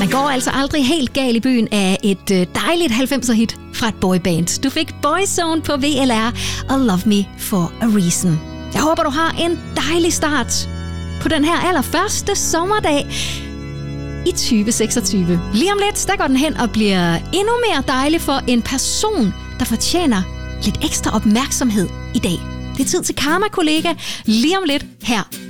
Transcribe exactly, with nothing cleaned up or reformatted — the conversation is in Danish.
Man går altså aldrig helt galt i byen af et øh, dejligt halvfemser-hit fra et boyband. Du fik Boyzone på V L R og Love Me For A Reason. Jeg håber, du har en dejlig start på den her allerførste sommerdag i tyve seksogtyve. Lige om lidt, der går den hen og bliver endnu mere dejlig for en person, der fortjener lidt ekstra opmærksomhed i dag. Det er tid til Karma, kollega, lige om lidt her